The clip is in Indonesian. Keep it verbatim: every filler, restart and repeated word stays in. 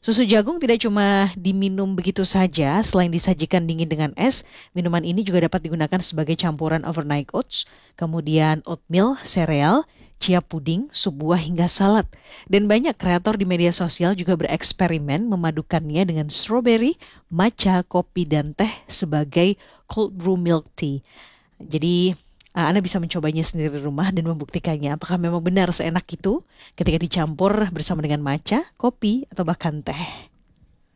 Susu jagung tidak cuma diminum begitu saja, selain disajikan dingin dengan es, minuman ini juga dapat digunakan sebagai campuran overnight oats, kemudian oatmeal, sereal, chia puding, sup buah hingga salad. Dan banyak kreator di media sosial juga bereksperimen memadukannya dengan strawberry, matcha, kopi, dan teh sebagai cold brew milk tea. Jadi uh, Anda bisa mencobanya sendiri di rumah dan membuktikannya apakah memang benar seenak itu ketika dicampur bersama dengan matcha, kopi, atau bahkan teh.